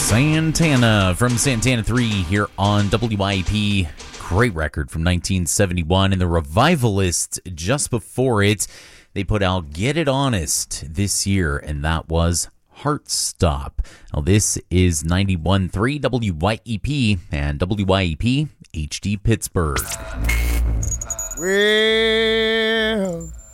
Santana from Santana 3 here on WYEP. Great record from 1971. And the Revivalists, just before it, they put out Get It Honest this year, and that was Heart Stop. Now, this is 91.3 WYEP and WYEP HD Pittsburgh. Well,